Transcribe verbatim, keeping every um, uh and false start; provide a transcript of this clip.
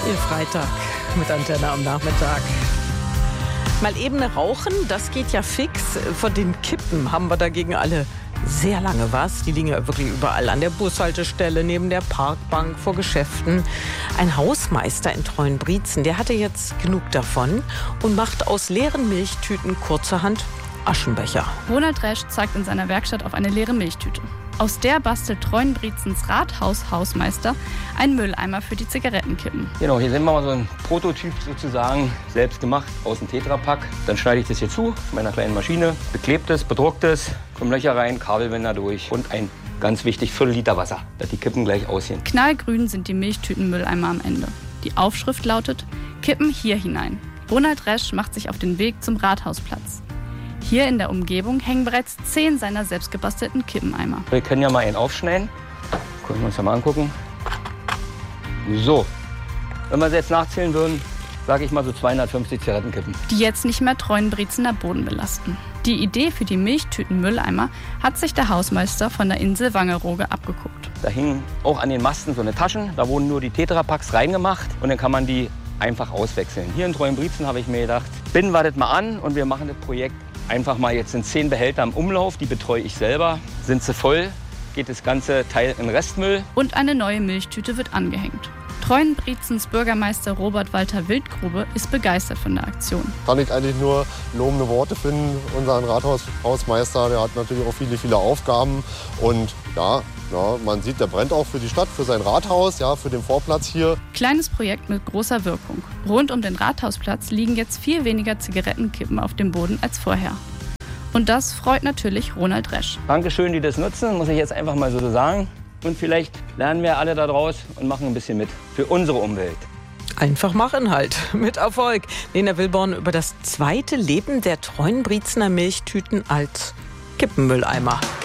Ihr Freitag mit Antenne am Nachmittag. Mal eben rauchen, das geht ja fix. Von den Kippen haben wir dagegen alle sehr lange was. Die liegen ja wirklich überall. An der Bushaltestelle, neben der Parkbank, vor Geschäften. Ein Hausmeister in Treuenbrietzen, der hatte jetzt genug davon und macht aus leeren Milchtüten kurzerhand Aschenbecher. Ronald Resch zeigt in seiner Werkstatt auf eine leere Milchtüte. Aus der bastelt Treuenbriezens Rathaus-Hausmeister einen Mülleimer für die Zigarettenkippen. Genau, hier sehen wir mal so einen Prototyp sozusagen, selbst gemacht, aus dem Tetrapack. Dann schneide ich das hier zu, mit meiner kleinen Maschine, beklebt es, bedruckt es, kommen Löcher rein, Kabelwänder durch und ein, ganz wichtig, Viertel Liter Wasser, dass die Kippen gleich aussehen. Knallgrün sind die Milchtütenmülleimer am Ende. Die Aufschrift lautet: Kippen hier hinein. Ronald Resch macht sich auf den Weg zum Rathausplatz. Hier in der Umgebung hängen bereits zehn seiner selbstgebastelten Kippeneimer. Wir können ja mal einen aufschneiden. Können wir uns ja mal angucken. So, wenn wir sie jetzt nachzählen würden, sage ich mal so zweihundertfünfzig Zigarettenkippen. Die jetzt nicht mehr Treuenbriezener Boden belasten. Die Idee für die Milchtütenmülleimer hat sich der Hausmeister von der Insel Wangerooge abgeguckt. Da hingen auch an den Masten so eine Taschen. Da wurden nur die Tetrapacks reingemacht und dann kann man die einfach auswechseln. Hier in Treuenbrietzen habe ich mir gedacht, binden wir das mal an und wir machen das Projekt einfach mal. Jetzt sind zehn Behälter im Umlauf, die betreue ich selber. Sind sie voll, geht das ganze Teil in Restmüll. Und eine neue Milchtüte wird angehängt. Treuenbriezens Bürgermeister Robert Walter Wildgrube ist begeistert von der Aktion. Kann ich eigentlich nur lobende Worte finden. Unseren Rathausmeister, der hat natürlich auch viele, viele Aufgaben. Und ja, ja, man sieht, der brennt auch für die Stadt, für sein Rathaus, ja, für den Vorplatz hier. Kleines Projekt mit großer Wirkung. Rund um den Rathausplatz liegen jetzt viel weniger Zigarettenkippen auf dem Boden als vorher. Und das freut natürlich Ronald Resch. Dankeschön, die das nutzen, muss ich jetzt einfach mal so sagen. Und vielleicht lernen wir alle da draus und machen ein bisschen mit für unsere Umwelt. Einfach machen halt. Mit Erfolg. Lena Wilborn über das zweite Leben der Treuenbriezener Milchtüten als Kippenmülleimer.